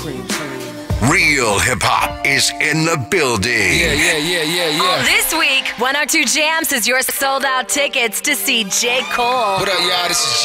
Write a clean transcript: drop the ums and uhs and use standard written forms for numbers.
Real hip hop is in the building. Oh, this week, 102 Jams is your sold out tickets to see J. Cole. What up, y'all? This is